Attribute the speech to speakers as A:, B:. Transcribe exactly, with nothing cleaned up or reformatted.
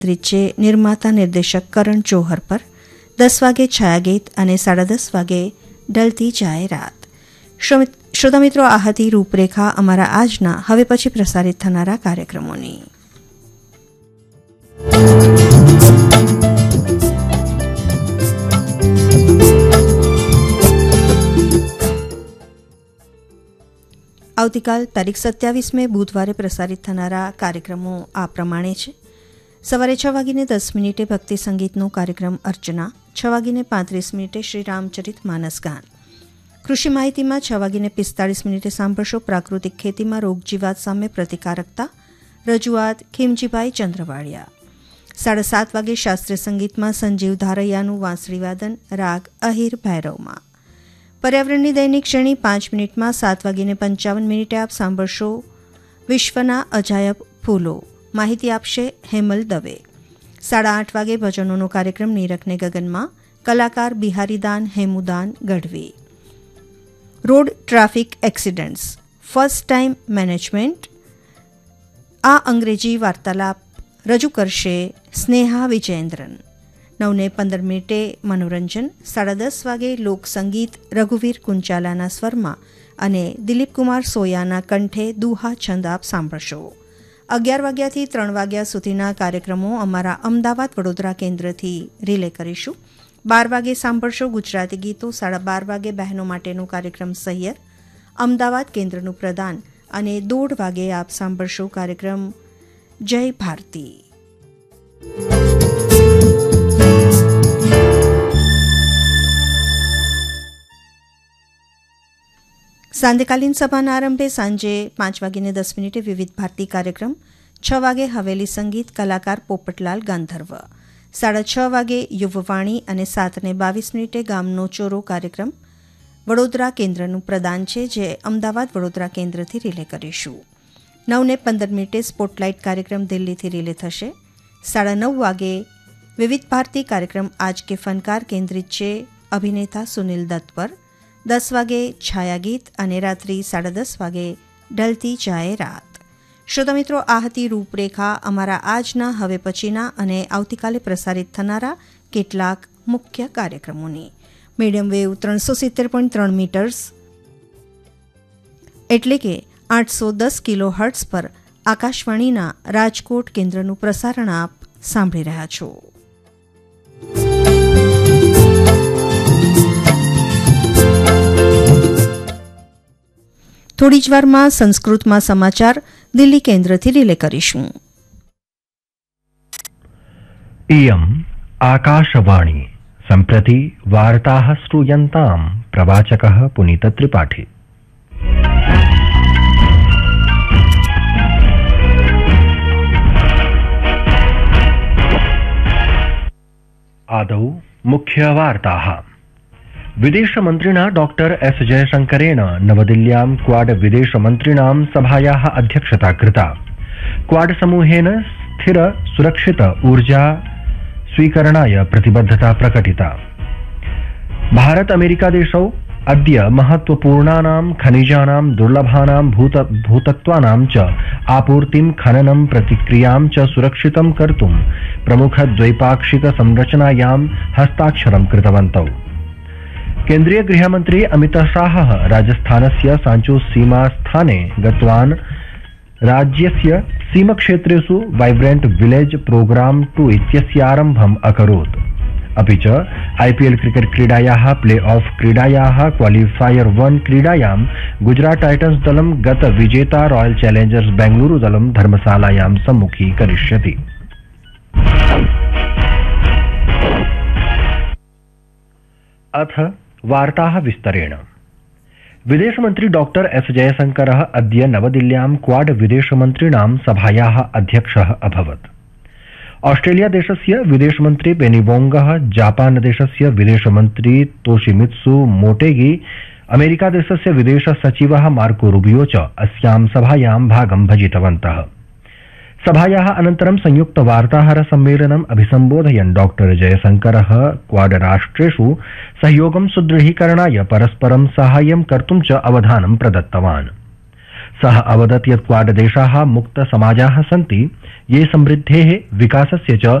A: ત્રિચે નિર્માતા નિર્દેશક કરણ જોહર પર દસ વાગે છાયાગીત અને સાડા દસ વાગે ઢલતી જાય રાત. શ્રોતા મિત્રો, આ હતી રૂપરેખા અમારા આજના હવે પછી પ્રસારિત થનારા કાર્યક્રમોની. આવતીકાલ તારીખ સત્યાવીસ મે બુધવારે પ્રસારિત થનારા કાર્યક્રમો આ પ્રમાણે છે. સવારે છ વાગીને દસ મિનિટે ભક્તિ સંગીતનો કાર્યક્રમ અર્ચના, છ વાગીને પાંત્રીસ મિનિટે શ્રી રામચરિત માનસ ગાન. કૃષિ માહિતીમાં છ વાગીને પિસ્તાળીસ મિનિટે સાંભળશો પ્રાકૃતિક ખેતીમાં રોગ જીવાત સામે પ્રતિકારકતા, રજૂઆત ખીમજીભાઈ ચંદ્રવાડિયા. સાડા સાત વાગે શાસ્ત્રીય સંગીતમાં સંજીવ ધારૈયાનું વાંસળીવાદન રાગ અહિર ભૈરવમાં. પર્યાવરણની દૈનિક શ્રેણી પાંચ મિનિટમાં સાત વાગીને પંચાવન મિનિટે આપ સાંભળશો વિશ્વના અજાયબ ફૂલો. માહિતી આપશે હેમલ દવે. સાડા આઠ વાગે ભજનોનો કાર્યક્રમ નીરખને ગગનમાં, કલાકાર બિહારીદાન હેમુદાન Gadhvi. Road traffic accidents first time management, આ અંગ્રેજી વાર્તાલાપ રજૂ કરશે સ્નેહા વિજેન્દ્રન. નવને પંદર મિનિટે મનોરંજન. સાડા દસ વાગે લોકસંગીત રઘુવીર કુંચાલાના સ્વરમાં અને દિલીપકુમાર સોયાના કંઠે દુહા છંદ આપ સાંભળશો. અગિયાર વાગ્યાથી ત્રણ વાગ્યા સુધીના કાર્યક્રમો અમારા અમદાવાદ વડોદરા કેન્દ્રથી રિલે કરીશું. બાર વાગે સાંભળશો ગુજરાતી ગીતો. સાડા બાર વાગે બહેનો માટેનો કાર્યક્રમ સૈયર, અમદાવાદ કેન્દ્રનું પ્રદાન અને દોઢ વાગે આપ સાંભળશો કાર્યક્રમ જય ભારતી. સાંધ્યકાલીન સભાના આરંભે સાંજે પાંચ વાગીને દસ મિનિટે વિવિધ ભારતી કાર્યક્રમ. છ વાગે હવેલી સંગીત, કલાકાર પોપટલાલ ગાંધર્વ. સાડા છ વાગે યુવવાણી અને સાતને બાવીસ મિનિટે ગામનો ચોરો કાર્યક્રમ વડોદરા કેન્દ્રનું પ્રદાન છે, જે અમદાવાદ વડોદરા કેન્દ્રથી રિલે કરીશું. નવને પંદર મિનિટે સ્પોટલાઇટ કાર્યક્રમ દિલ્હીથી રિલે થશે. સાડા નવ વાગે વિવિધ ભારતી કાર્યક્રમ આજ કે ફનકાર કેન્દ્રિત છે અભિનેતા સુનિલ દત્ત પર. દસ વાગે છાયાગીત અને રાત્રિ સાડા દસ વાગે ઢલતી જાય રાત. શ્રોતા મિત્રો, આ હતી રૂપરેખા અમારા આજના હવે પછીના અને આવતીકાલે પ્રસારિત થનારા કેટલાક મુખ્ય કાર્યક્રમોની. મીડિયમ વેવ ત્રણસો સિત્તેર પોઈન્ટ ત્રણ મીટર્સ એટલે કે આઠસો દસ કિલો હર્ટ્સ પર આકાશવાણીના રાજકોટ કેન્દ્રનું પ્રસારણ આપ સાંભળી રહ્યા છો. થોડી જ વારમાં સંસ્કૃતમાં સમાચાર દિલ્હી કેન્દ્રથી રિલે કરીશું.
B: इयम् आकाशवाणी सम्प्रति वार्ताः श्रूयन्तां प्रवाचकः पुनीत त्रिपाठी. आदौ मुख्यवार्ताः. विदेशमन्त्रिणा डॉक्टर एस जयशंकरेण नवदिल्ल्यां क्वाड विदेशमन्त्रिणां सभायाः अध्यक्षता कृता. क्वाड समूहेन स्थिर सुरक्षित ऊर्जा स्वीकरणाय प्रतिबद्धता प्रकटिता. भारत अमेरिका देशौ अद्य महत्वपूर्णानां खनिजानां दुर्लभानां भूत भूतत्वानां च आपूर्तिं खननं प्रतिक्रियां च सुरक्षितं कर्तुं प्रमुख द्वैपाक्षिक संरचनायां हस्ताक्षरं कृतवन्तौ. केन्द्रीय गृहमन्त्री अमित शाहः राजस्थानस्य सांचो सीमा स्थाने गतवान्. राज्यस्य सीमक्षेत्रेषु वाइब्रेंट विलेज प्रोग्राम टू इत्यस्यारम्भम् अकरोत्. अपि च आईपीएल क्रिकेट क्रीडायाः प्ले ऑफ क्रीडायाः क्वालिफायर वन क्रीडायां गुजरात टाइटन्स दलं गत विजेता रॉयल चैलेंजर्स बेंगलुरु दलं धर्मशालायां सम्मुखीकरिष्यति. अथ वार्ताः विस्तरेण. विदेशमन्त्री डॉक्टर एस जयशंकरः अद्य नवदिल्ल्यां क्वाड विदेशमन्त्रिणां सभायाः अध्यक्षः अभवत्. ऑस्ट्रेलिया देशस्य विदेशमन्त्री पेनी वोंगः, जापान देशस्य विदेशमन्त्री तोशिमित्सु मोटेगी, अमेरिका देशस्य विदेश सचिवः मार्को रूबियो च अस्यां सभायां भागं भजितवन्तः. सभायाः अनन्तरं संयुक्त वार्ताहर सम्मेलनम् अभिसम्बोधयन् डॉक्टर जयशंकरः क्वाड राष्ट्रेषु सहयोगं सुदृढीकरणाय परस्परं साहाय्यं कर्तुं च अवधानं प्रदत्तवान्. सः अवदत् यत् क्वाड देशाः मुक्तसमाजाः सन्ति ये समृद्धेः विकासस्य च